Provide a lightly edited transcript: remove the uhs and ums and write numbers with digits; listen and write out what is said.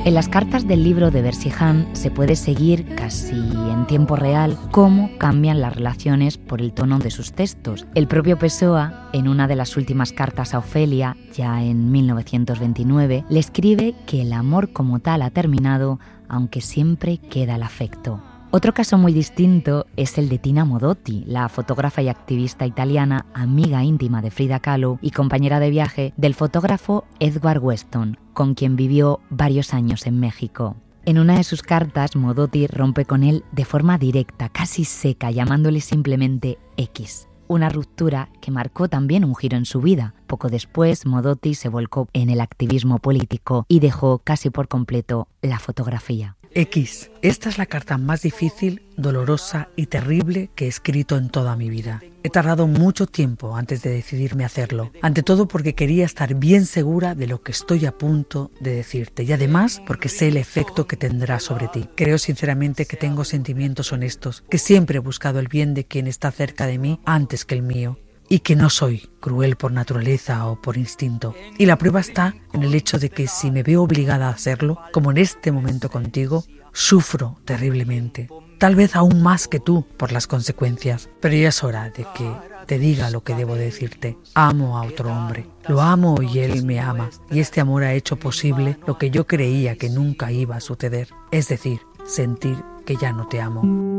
En las cartas del libro de Versijan se puede seguir casi en tiempo real cómo cambian las relaciones por el tono de sus textos. El propio Pessoa, en una de las últimas cartas a Ofelia, ya en 1929, le escribe que el amor como tal ha terminado, aunque siempre queda el afecto. Otro caso muy distinto es el de Tina Modotti, la fotógrafa y activista italiana, amiga íntima de Frida Kahlo y compañera de viaje del fotógrafo Edward Weston, con quien vivió varios años en México. En una de sus cartas, Modotti rompe con él de forma directa, casi seca, llamándole simplemente X. Una ruptura que marcó también un giro en su vida. Poco después, Modotti se volcó en el activismo político y dejó casi por completo la fotografía. X. Esta es la carta más difícil, dolorosa y terrible que he escrito en toda mi vida. He tardado mucho tiempo antes de decidirme a hacerlo, ante todo porque quería estar bien segura de lo que estoy a punto de decirte y además porque sé el efecto que tendrá sobre ti. Creo sinceramente que tengo sentimientos honestos, que siempre he buscado el bien de quien está cerca de mí antes que el mío. Y que no soy cruel por naturaleza o por instinto. Y la prueba está en el hecho de que si me veo obligada a hacerlo, como en este momento contigo, sufro terriblemente. Tal vez aún más que tú por las consecuencias. Pero ya es hora de que te diga lo que debo decirte. Amo a otro hombre. Lo amo y él me ama. Y este amor ha hecho posible lo que yo creía que nunca iba a suceder. Es decir, sentir que ya no te amo.